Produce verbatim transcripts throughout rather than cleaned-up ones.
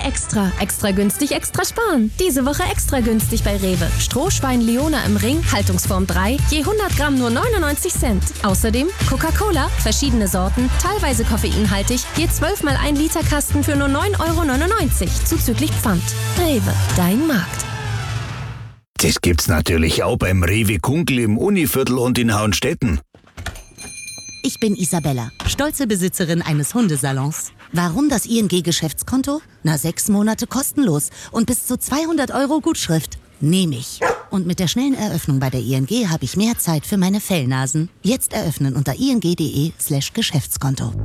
Extra. Extra günstig, extra sparen. Diese Woche extra günstig bei Rewe. Strohschwein Leona im Ring, Haltungsform drei, je hundert Gramm nur neunundneunzig Cent. Außerdem Coca-Cola, verschiedene Sorten, teilweise koffeinhaltig, je zwölf mal ein Liter Kasten für nur neun Euro neunundneunzig, zuzüglich Pfand. Rewe, dein Markt. Das gibt's natürlich auch beim Rewe Kunkel im Univiertel und in Hauenstetten. Ich bin Isabella, stolze Besitzerin eines Hundesalons. Warum das I N G-Geschäftskonto? Na, sechs Monate kostenlos und bis zu zweihundert Euro Gutschrift. Nehme ich. Und mit der schnellen Eröffnung bei der I N G habe ich mehr Zeit für meine Fellnasen. Jetzt eröffnen unter ing.de slash Geschäftskonto.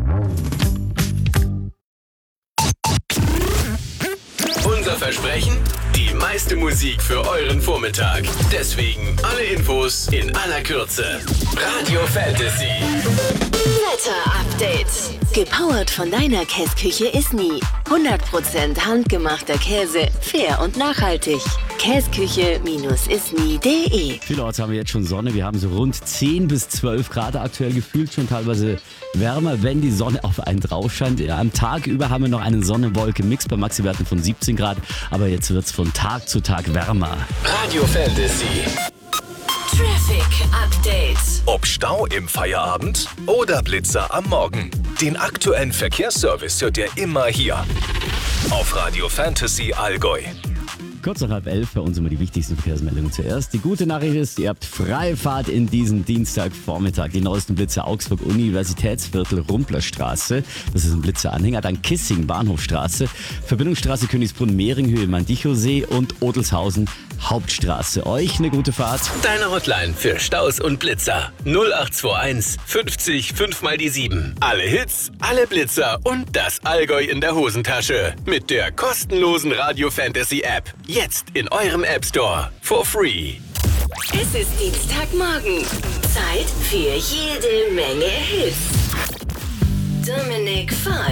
Unser Versprechen? Die meiste Musik für euren Vormittag. Deswegen alle Infos in aller Kürze. Radio Fantasy. Wetter-Update. Gepowert von deiner Käsküche Isny. hundert Prozent handgemachter Käse, fair und nachhaltig. Käsküche Isny punkt de. Vielerorts haben wir jetzt schon Sonne. Wir haben so rund zehn bis zwölf Grad aktuell, gefühlt schon teilweise wärmer, wenn die Sonne auf einen drauf scheint. Ja, am Tag über haben wir noch einen Sonne-Wolke-Mix bei Maxiwerten von siebzehn Grad. Aber jetzt wird es von Tag zu Tag wärmer. Radio Fantasy. Traffic Update. Ob Stau im Feierabend oder Blitzer am Morgen. Den aktuellen Verkehrsservice hört ihr immer hier. Auf Radio Fantasy Allgäu. Kurz nach halb elf für uns immer die wichtigsten Verkehrsmeldungen zuerst. Die gute Nachricht ist, ihr habt Freifahrt in diesen Dienstagvormittag. Die neuesten Blitzer Augsburg Universitätsviertel Rumplerstraße. Das ist ein Blitzeranhänger. Dann Kissing Bahnhofstraße. Verbindungsstraße Königsbrunn Mehringhöhe Mandichosee und Odelshausen Hauptstraße. Euch eine gute Fahrt. Deine Hotline für Staus und Blitzer. null acht zwei eins fünfzig fünf mal die sieben. Alle Hits, alle Blitzer und das Allgäu in der Hosentasche. Mit der kostenlosen Radio Fantasy App. Jetzt in eurem App Store. For free. Es ist Dienstagmorgen. Zeit für jede Menge Hits. Dominic Fike.